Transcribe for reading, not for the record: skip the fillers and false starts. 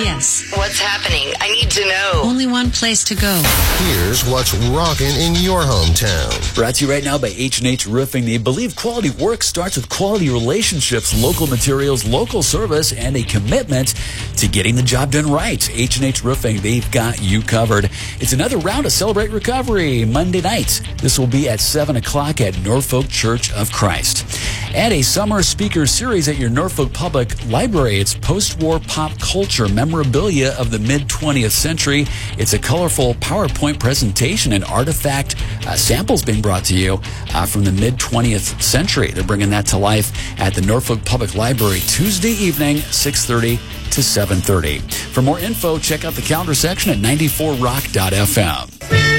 Yes. What's happening? I need to know. Only one place to go. Here's what's rocking in your hometown. Brought to you right now by H&H Roofing. They believe quality work starts with quality relationships, local materials, local service, and a commitment to getting the job done right. H&H Roofing, they've got you covered. It's another round of Celebrate Recovery Monday night. This will be at 7 o'clock at Norfolk Church of Christ. And a summer speaker series at your Norfolk Public Library. It's post-war pop culture memorabilia of the mid-20th century. It's a colorful PowerPoint presentation and artifact samples being brought to you from the mid-20th century. They're bringing that to life at the Norfolk Public Library Tuesday evening, 6:30 to 7:30. For more info, check out the calendar section at 94rock.fm.